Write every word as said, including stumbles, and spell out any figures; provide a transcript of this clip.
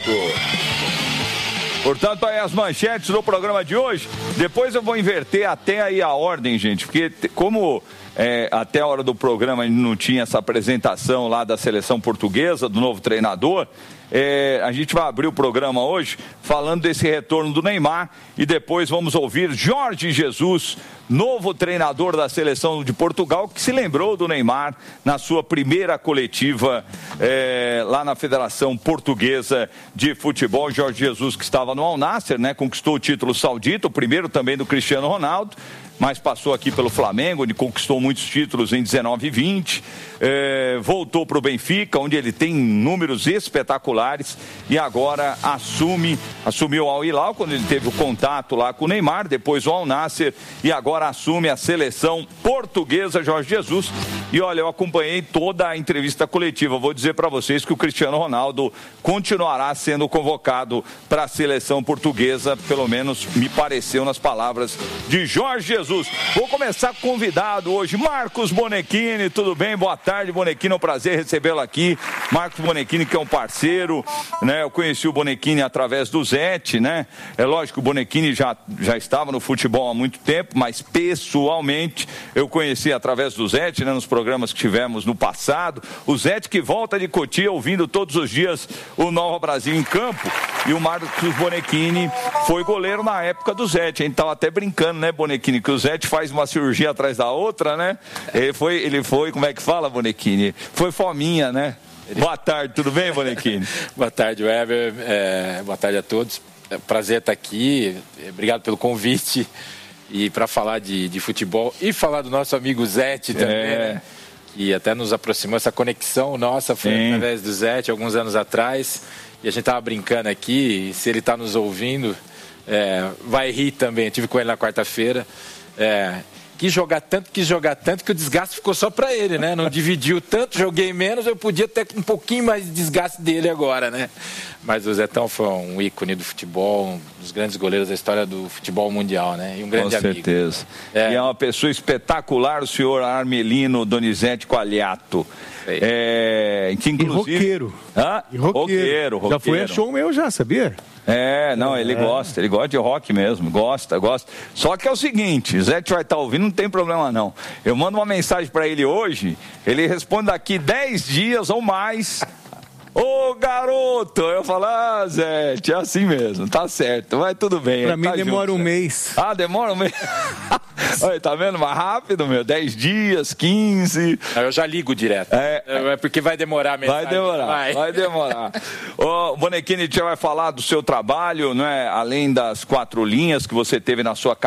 Certo. Portanto, aí as manchetes do programa de hoje. Depois eu vou inverter até aí a ordem, gente, porque como é, até a hora do programa a gente não tinha essa apresentação lá da seleção portuguesa, do novo treinador, é, a gente vai abrir o programa hoje falando desse retorno do Neymar e depois vamos ouvir Jorge Jesus, novo treinador da seleção de Portugal, que se lembrou do Neymar na sua primeira coletiva é, lá na Federação Portuguesa de Futebol. Jorge Jesus, que estava no Al Nassr, né, conquistou o título saudita, o primeiro também do Cristiano Ronaldo, mas passou aqui pelo Flamengo, onde conquistou muitos títulos em dezenove e vinte, é, voltou para o Benfica, onde ele tem números espetaculares e agora assume, assumiu o Al Hilal, quando ele teve o contato lá com o Neymar, depois o Al Nassr e agora assume a seleção portuguesa, Jorge Jesus. E olha, eu acompanhei toda a entrevista coletiva, vou dizer para vocês que o Cristiano Ronaldo continuará sendo convocado para a seleção portuguesa, pelo menos me pareceu nas palavras de Jorge Jesus. Vou começar com o convidado hoje, Marcos Bonechini. Tudo bem? Boa tarde, Bonechini, é um prazer recebê-lo aqui. Marcos Bonechini, que é um parceiro, né? Eu conheci o Bonechini através do Zete, né? É lógico que o Bonechini já, já estava no futebol há muito tempo, mas pessoalmente eu conheci através do Zete, né? Nos programas que tivemos no passado. O Zete que volta de Cotia ouvindo todos os dias o Nova Brasil em campo. E o Marcos Bonechini foi goleiro na época do Zete. A gente estava até brincando, né, Bonechini, que o Zete faz uma cirurgia atrás da outra, né? Ele foi, ele foi, como é que fala, Bonechini? Foi fominha, né? Boa tarde, tudo bem, Bonechini? Boa tarde, Weber. É, boa tarde a todos. É um prazer estar aqui. Obrigado pelo convite. E para falar de, de futebol e falar do nosso amigo Zete também, é. né? Que até nos aproximou, essa conexão nossa foi Sim. através do Zete, alguns anos atrás. E a gente estava brincando aqui, e se ele está nos ouvindo, é, vai rir também. Eu estive com ele na quarta-feira. É, quis jogar tanto, quis jogar tanto, que o desgaste ficou só para ele, né? Não dividiu tanto, joguei menos, eu podia ter um pouquinho mais de desgaste dele agora, né? Mas o Zetão foi um ícone do futebol, um dos grandes goleiros da história do futebol mundial, né? E um grande Com amigo. Com certeza. É. E é uma pessoa espetacular, o senhor Armelino Donizete Qualiato. É, que inclusive... E roqueiro. Hã? E roqueiro. roqueiro, roqueiro. Já foi a show meu já, sabia? É, não, ele é. gosta, ele gosta de rock mesmo, gosta, gosta. Só que é o seguinte, Zé vai estar ouvindo, não tem problema não. Eu mando uma mensagem para ele hoje, ele responde daqui dez dias ou mais. Ô, garoto! Eu falo, ah, Zé, é assim mesmo, tá certo, vai tudo bem. Pra mim tá demora junto, um né? mês. Ah, demora um mês? Olha, tá vendo? Mais rápido, meu, dez dias, quinze. Eu já ligo direto. É, é porque vai demorar a mensagem. Vai demorar, vai, vai demorar. Ô, Bonechini, a gente vai falar do seu trabalho, né? Além das quatro linhas que você teve na sua carreira.